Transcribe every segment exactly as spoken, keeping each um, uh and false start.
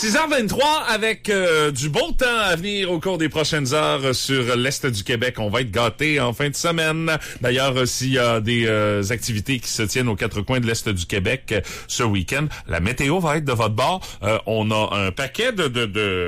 six heures vingt-trois avec euh, du beau temps à venir au cours des prochaines heures sur l'Est du Québec. On va être gâtés en fin de semaine. D'ailleurs, euh, s'il y a des euh, activités qui se tiennent aux quatre coins de l'Est du Québec euh, ce week-end, la météo va être de votre bord. Euh, on a un paquet de, de, de,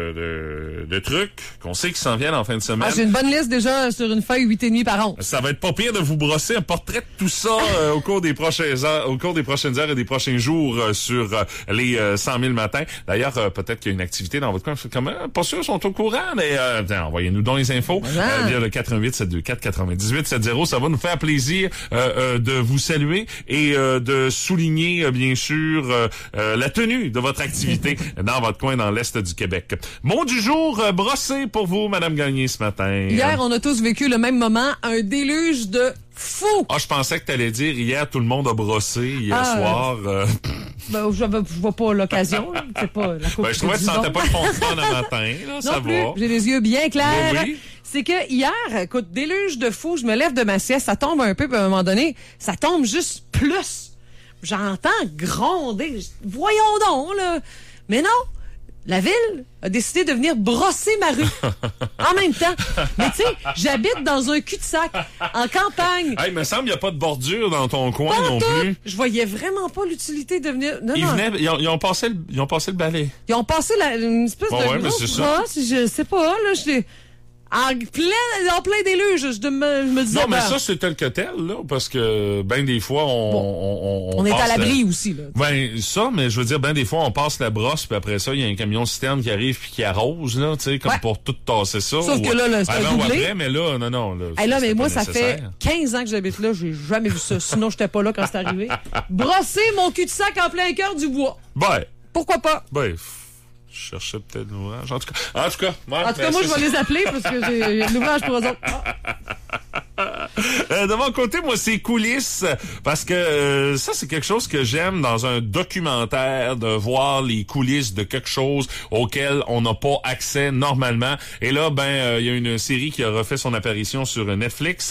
de, de trucs qu'on sait qui s'en viennent en fin de semaine. Ah, j'ai une bonne liste déjà sur une feuille huit et demi par once. Ça va être pas pire de vous brosser un portrait de tout ça euh, au cours des prochaines heures, au cours des prochaines heures et des prochains jours euh, sur euh, les euh, cent mille matins. D'ailleurs, euh, peut-être qu'il y a une activité dans votre coin. Comme, euh, pas sûr, ils sont au courant, mais euh, envoyez-nous donc les infos euh, via le quatre un huit sept deux quatre quatre-vingt-dix-huit soixante. Ça va nous faire plaisir euh, euh, de vous saluer et euh, de souligner, euh, bien sûr, euh, euh, la tenue de votre activité dans votre coin dans l'Est du Québec. Mot du jour, euh, brossé pour vous, Madame Gagné, ce matin. Hier, on a tous vécu le même moment, un déluge de fou. Ah, je pensais que t'allais dire hier, tout le monde a brossé hier ah, soir. Euh... Ben, je, je vois pas l'occasion. C'est pas la coupe. Ben, je trouvais que tu sentais pas le fond de fond le matin. Là, non ça plus. va. J'ai les yeux bien clairs. Oui, oui. C'est que hier, écoute, déluge de fou, je me lève de ma sieste, ça tombe un peu, puis à un moment donné, ça tombe juste plus. J'entends gronder. Voyons donc, là. Mais non, la ville a décidé de venir brosser ma rue en même temps. Mais tu sais, j'habite dans un cul-de-sac, en campagne. Hey, il me semble qu'il n'y a pas de bordure dans ton coin pas non tout. plus. Je voyais vraiment pas l'utilité de venir... Non, ils, non. venaient, ils, ont, ils, ont passé le, ils ont passé le balai. Ils ont passé la, une espèce bon, de ouais, grosse mais c'est brosse, ça. Je sais pas, là, je En plein, en plein déluge, je, je, me, je me disais... Non, mais ben, ça, c'est tel que tel, là, parce que ben des fois, on... Bon, on, on, on est à la... l'abri aussi, là. Ben, ça, mais je veux dire, ben des fois, on passe la brosse, puis après ça, il y a un camion citerne qui arrive puis qui arrose, là, tu sais, comme ouais. pour tout tasser ça. Sauf ou, que là, là c'est avant un doublé. ou après, mais là, non, non, là, hey, là mais moi, ça fait quinze ans que j'habite là, j'ai jamais vu ça. Sinon, j'étais pas là quand c'est arrivé. Brosser mon cul-de-sac en plein cœur du bois. Ben. Pourquoi pas? Ben, je cherchais peut-être l'ouvrage. En tout cas, en tout cas, moi, en tout cas moi, je vais les appeler parce que j'ai l'ouvrage pour eux autres. Euh, de mon côté, moi, c'est coulisses, parce que euh, ça, c'est quelque chose que j'aime dans un documentaire, de voir les coulisses de quelque chose auquel on n'a pas accès normalement. Et là, ben, il euh, y a une série qui a refait son apparition sur Netflix,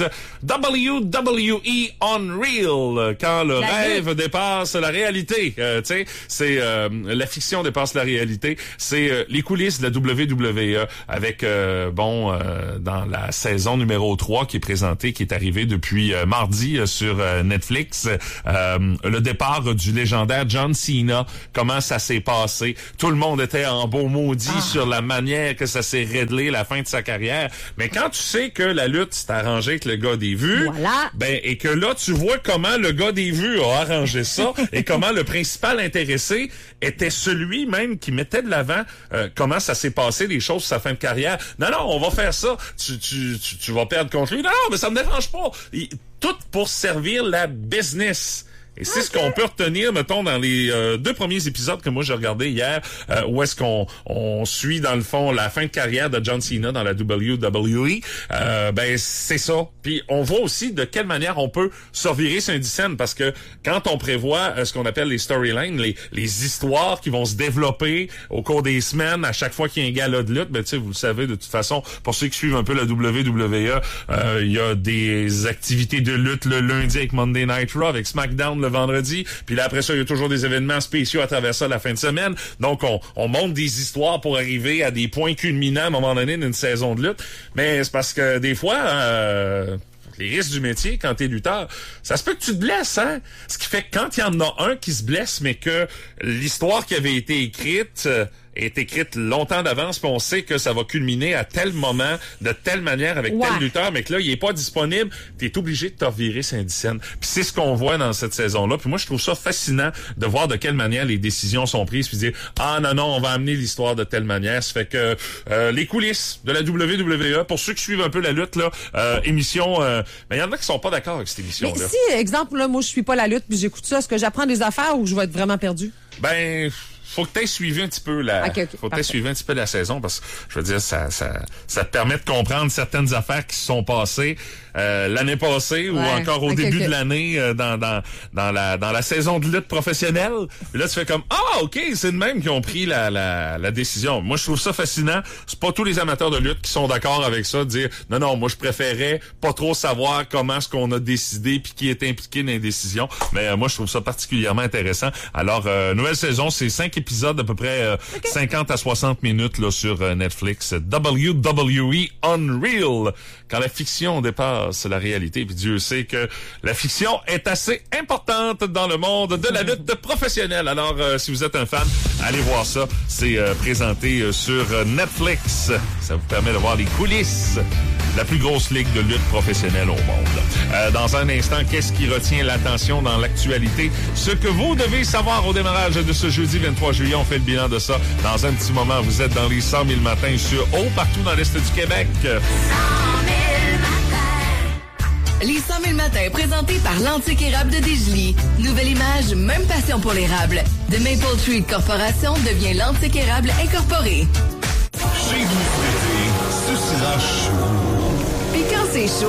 W W E Unreal, quand le la rêve vie. dépasse la réalité. Euh, tu sais, c'est euh, la fiction dépasse la réalité. C'est euh, les coulisses de la W W E avec, euh, bon, euh, dans la saison numéro trois qui est présentée, qui est arrivé depuis euh, mardi euh, sur euh, Netflix, euh, le départ du légendaire John Cena, comment ça s'est passé. Tout le monde était en beau maudit ah. sur la manière que ça s'est réglé la fin de sa carrière. Mais quand tu sais que la lutte s'est arrangée avec le gars des vues, voilà. ben et que là, tu vois comment le gars des vues a arrangé ça et comment le principal intéressé était celui même qui mettait de l'avant euh, comment ça s'est passé, les choses sur sa fin de carrière. Non, non, on va faire ça. Tu, tu, tu, tu vas perdre contre lui. Non, non, mais ça me dérange pas. Il, tout pour servir la business. Et c'est okay. ce qu'on peut retenir, mettons, dans les euh, deux premiers épisodes que moi j'ai regardé hier, euh, où est-ce qu'on on suit, dans le fond, la fin de carrière de John Cena dans la W W E. Euh, ben, c'est ça. Puis on voit aussi de quelle manière on peut se revirer sur un dix-scène, parce que quand on prévoit euh, ce qu'on appelle les storylines, les, les histoires qui vont se développer au cours des semaines, à chaque fois qu'il y a un gala de lutte, ben, tu sais, vous le savez, de toute façon, pour ceux qui suivent un peu la W W E, euh, il y a des activités de lutte le lundi avec Monday Night Raw, avec SmackDown le vendredi, puis là après ça il y a toujours des événements spéciaux à travers ça la fin de semaine, donc on, on monte des histoires pour arriver à des points culminants à un moment donné d'une saison de lutte, mais c'est parce que des fois euh, les risques du métier quand t'es lutteur, ça se peut que tu te blesses, hein, ce qui fait que quand il y en a un qui se blesse, mais que l'histoire qui avait été écrite euh, est écrite longtemps d'avance, puis on sait que ça va culminer à tel moment, de telle manière, avec ouais. tel lutteur, mais que là, il est pas disponible, t'es obligé de te revirer Saint-Dicenne. Puis c'est ce qu'on voit dans cette saison-là. Puis moi, je trouve ça fascinant de voir de quelle manière les décisions sont prises, puis dire « Ah non, non, on va amener l'histoire de telle manière. » Ça fait que euh, les coulisses de la W W E, pour ceux qui suivent un peu la lutte, là, euh, émission... Euh, mais il y en a qui sont pas d'accord avec cette émission-là. Mais si, exemple, là, moi, je suis pas la lutte, puis j'écoute ça, est-ce que j'apprends des affaires ou je vais être vraiment perdu? Ben... Faut que tu aies suivi un petit peu la, okay, okay, faut que tu aies suivi un petit peu la saison, parce que, je veux dire, ça, ça, ça te permet de comprendre certaines affaires qui se sont passées, euh, l'année passée, ouais, ou encore au okay, début okay. de l'année, euh, dans, dans, dans la, dans la saison de lutte professionnelle. Puis là, tu fais comme, ah, ok, c'est de même qui ont pris la, la, la décision. Moi, je trouve ça fascinant. C'est pas tous les amateurs de lutte qui sont d'accord avec ça, de dire, non, non, moi, je préférais pas trop savoir comment est-ce qu'on a décidé puis qui est impliqué dans les décisions. Mais, euh, moi, je trouve ça particulièrement intéressant. Alors, euh, nouvelle saison, c'est cinq cinq épisodes, à peu près euh, okay. cinquante à soixante minutes là, sur euh, Netflix. W W E Unreal. Quand la fiction dépasse la réalité, puis Dieu sait que la fiction est assez importante dans le monde de la lutte professionnelle. Alors, euh, si vous êtes un fan, allez voir ça. C'est euh, présenté euh, sur euh, Netflix. Ça vous permet de voir les coulisses de la plus grosse ligue de lutte professionnelle au monde. Euh, dans un instant, qu'est-ce qui retient l'attention dans l'actualité? Ce que vous devez savoir au démarrage de ce jeudi vingt-trois juillet, on fait le bilan de ça. Dans un petit moment, vous êtes dans les cent mille matins sur haut partout dans l'Est du Québec. Les cent mille matins présentés par l'Antique Érable de Dégelys. Nouvelle image, même passion pour l'érable. The Maple Tree Corporation devient l'Antique Érable Incorporé.